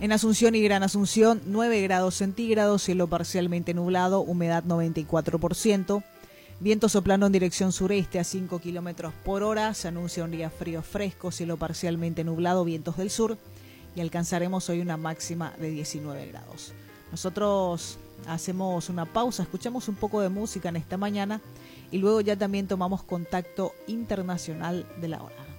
En Asunción y Gran Asunción, 9 grados centígrados, cielo parcialmente nublado, humedad 94%. Viento soplando en dirección sureste a 5 kilómetros por hora. Se anuncia un día frío fresco, cielo parcialmente nublado, vientos del sur. Y alcanzaremos hoy una máxima de 19 grados. Nosotros hacemos una pausa, escuchamos un poco de música en esta mañana y luego ya también tomamos contacto internacional de la hora.